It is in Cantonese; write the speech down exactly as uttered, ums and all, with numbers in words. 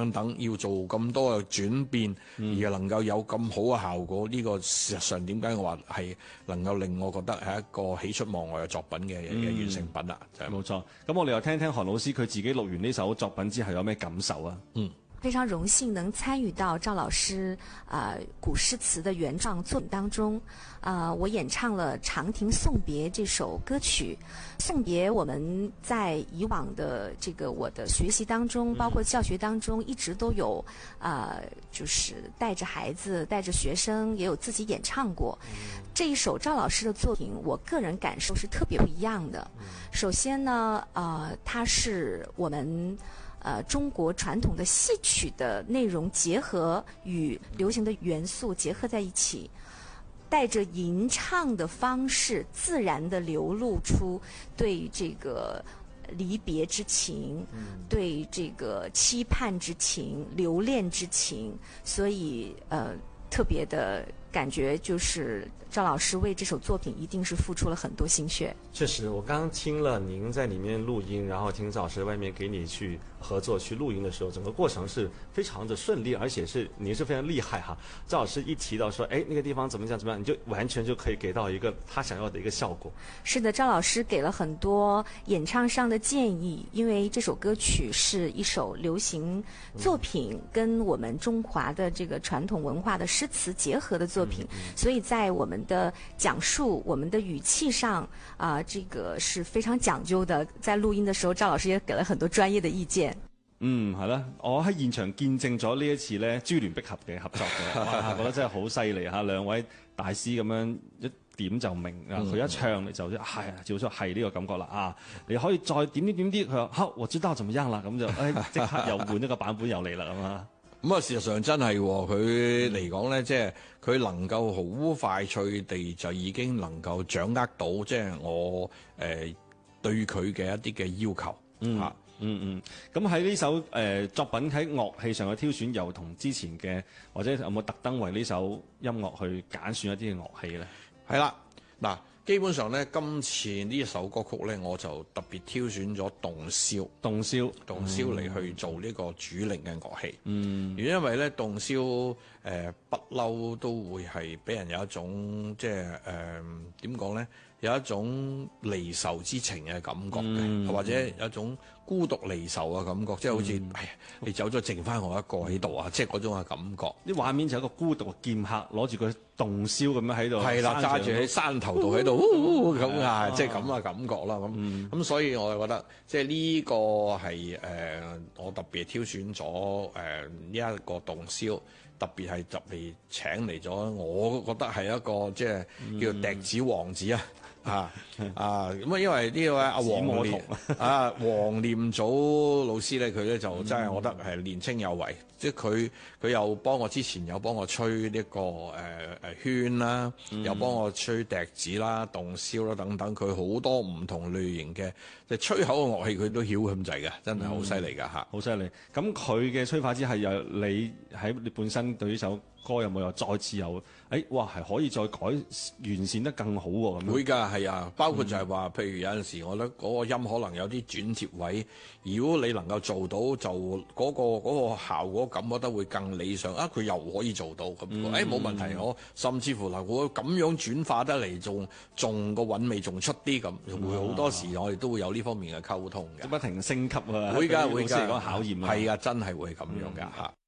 等等，要做咁多嘅轉變， 嗯、 而能夠有咁好嘅效果，呢、這個事實上點解我話係能夠令我覺得係一個喜出望外嘅作品嘅嘅、嗯、完成品啦。就係、 冇錯。咁我哋又聽聽韓老師佢自己錄完呢首作品之後有咩感受啊？ 嗯。 非常榮幸能參與到趙老師啊、呃、古詩詞的原創作品當中，啊、呃，我演唱了《長亭送別》這首歌曲。送別，我們在以往的這個我的學習當中，包括教學當中，一直都有啊、呃，就是帶着孩子、帶着學生，也有自己演唱過。這一首趙老師的作品，我個人感受是特別不一樣的。首先呢，啊、呃，它是我們。呃，中國傳統的戲曲的內容結合與流行的元素結合在一起，帶着吟唱的方式，自然地流露出對這個離別之情，嗯、對這個期盼之情、留戀之情，所以呃，特別的感覺就是趙老師為這首作品一定是付出了很多心血。 確實，我剛剛聽了您在裡面錄音，然後聽趙老師外面給你去合作去錄音的時候，整個過程是非常的順利，而且是您是非常厲害哈。趙老師一提到說，哎，那個地方怎麼樣怎麼樣，你就完全就可以給到一個他想要的一個效果。 是的，趙老師給了很多演唱上的建議，因為這首歌曲是一首流行作品，跟我們中華的這個傳統文化的詩詞結合的作品，所以在我們的講述、我們的語氣上啊、呃，這個是非常講究的。在錄音的時候，趙老師也給了很多專業的意見。 嗯，係啦，我喺現場見證咗呢一次咧珠聯璧合嘅合作嘅，哇，覺得真係好犀利嚇！兩位大師咁樣一點就明啊，佢、嗯、一唱你就係啊，照出係呢個感覺啦啊！你可以再點啲點啲，佢話好，我知道怎麼樣啦，咁就誒即刻又換一個版本又嚟啦咁啊！ 咁啊，事實上真係佢嚟講咧，即係佢能夠好快脆地就已經能夠掌握到，即係我誒、呃、對佢嘅一啲嘅要求。 嗯啊，嗯嗯。咁喺呢首誒、呃、作品喺樂器上嘅挑選，又同之前嘅或者有冇特登為呢首音樂去揀選一啲嘅樂器咧？係啦，嗱。基本上咧，今次呢一首歌曲咧，我就特別挑選咗洞簫、 洞簫、 洞簫嚟去做呢個主領嘅樂器。 嗯， 因為咧，洞簫誒不嬲都會係俾人有一種即係誒點講咧，有一種離愁之情嘅感覺嘅，嗯、或者有一種孤獨離愁嘅感覺，即係好似、嗯、哎呀，你走咗剩翻我一個喺度啊！即係嗰種嘅感覺。 啲畫面就係一個孤獨嘅劍客攞住個洞簫咁樣喺度， 係啦，揸住喺山頭度喺度咁啊，即係咁嘅感覺啦。咁咁、嗯、所以我就覺得，即係呢個係誒、呃、我特別挑選咗誒呢一個洞簫，特別係特別請嚟咗，我覺得係一個即係叫做笛子王子啊！啊啊咁啊！因為呢位阿黃念啊黃念祖老師咧，佢咧就真係我覺得係年青有為，即係佢佢又幫我之前有幫我吹呢、這個誒誒、呃、圈啦，嗯、又幫我吹笛子啦、洞簫啦等等，佢好多唔同類型嘅即係吹口嘅樂器，佢都曉咁滯嘅，真係好犀利㗎嚇！ 好犀利！咁佢嘅吹法之係又你喺你本身對呢首歌有冇又再次有誒、哎、哇係可以再改完善得更好喎、啊、咁？ 會㗎，係啊，包括就係話，嗯、譬如有陣時，我覺得嗰個音可能有啲轉接位，如果你能夠做到，就嗰、嗰個嗰、嗰個效果感覺得會更理想啊！佢又可以做到咁，誒冇、嗯哎、問題，我甚至乎嗱，我咁樣轉化得嚟，仲仲個韻味仲出啲咁，會好多時我哋都會有呢方面嘅溝通嘅， 不停升級啊！ 會㗎會㗎， 講考驗啊， 係啊，真係會咁樣㗎嚇。